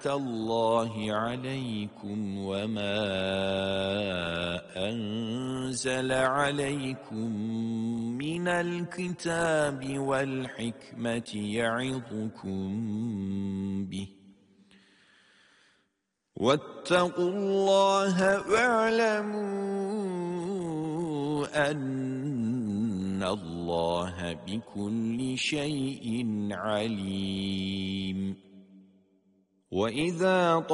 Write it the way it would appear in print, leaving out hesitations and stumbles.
الله عليكم وما أنزل عليكم من الكتاب والحكمة يعظكم به واتقوا الله واعلموا أن الله بكل شيء عليم. وإذا